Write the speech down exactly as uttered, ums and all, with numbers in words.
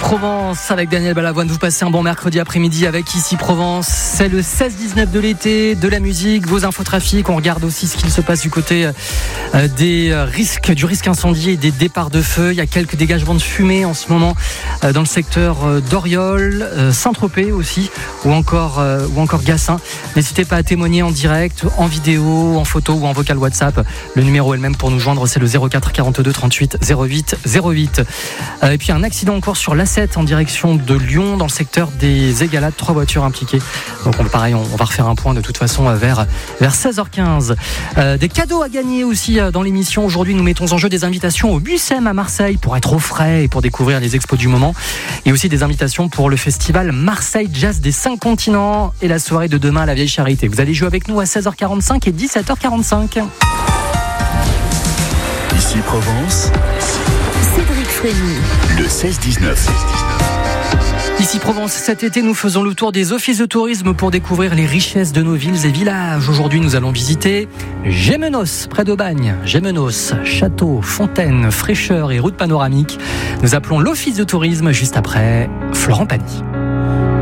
Provence avec Daniel Balavoine. Vous passez un bon mercredi après-midi avec Ici Provence. C'est le seize dix-neuf de l'été, de la musique, vos infotrafics. On regarde aussi ce qu'il se passe du côté euh, des risques, du risque incendie et des départs de feu. Il y a quelques dégagements de fumée en ce moment euh, dans le secteur euh, d'Oriol, euh, Saint-Tropez aussi, ou encore, euh, ou encore Gassin. N'hésitez pas à témoigner en direct, en vidéo, en photo ou en vocal WhatsApp. Le numéro elle-même pour nous joindre, c'est le zéro quatre quarante-deux trente-huit zéro huit zéro huit. Euh, et puis un accident encore sur l'A sept en direction de Lyon, dans le secteur des Égalades, trois voitures impliquées. Donc on, pareil, on, on va refaire un point de toute façon vers, vers seize heures quinze. Euh, des cadeaux à gagner aussi euh, dans l'émission. Aujourd'hui, nous mettons en jeu des invitations au Bucem à Marseille pour être au frais et pour découvrir les expos du moment. Et aussi des invitations pour le festival Marseille Jazz des cinq continents et la soirée de demain à la Vieille Charité. Vous allez jouer avec nous à seize heures quarante-cinq et dix-sept heures quarante-cinq. Ici Provence, Cédric Frémy, le seize dix-neuf. Ici Provence, cet été, nous faisons le tour des offices de tourisme pour découvrir les richesses de nos villes et villages. Aujourd'hui, nous allons visiter Gémenos, près d'Aubagne. Gémenos, château, fontaine, fraîcheur et route panoramique. Nous appelons l'office de tourisme juste après Florent Pagny.